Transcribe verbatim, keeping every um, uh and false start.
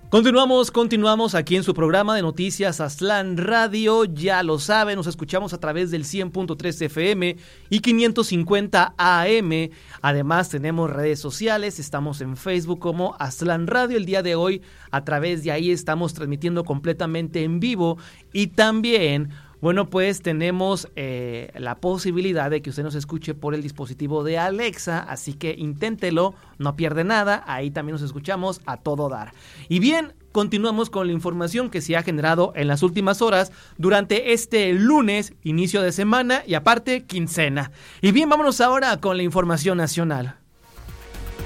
Continuamos, continuamos aquí en su programa de noticias Aztlán Radio. Ya lo saben, nos escuchamos a través del cien punto tres F M y quinientos cincuenta A M. Además tenemos redes sociales, estamos en Facebook como Aztlán Radio. El día de hoy a través de ahí estamos transmitiendo completamente en vivo y también... Bueno, pues tenemos eh, la posibilidad de que usted nos escuche por el dispositivo de Alexa, así que inténtelo, no pierde nada, ahí también nos escuchamos a todo dar. Y bien, continuamos con la información que se ha generado en las últimas horas durante este lunes, inicio de semana y aparte quincena. Y bien, vámonos ahora con la información nacional.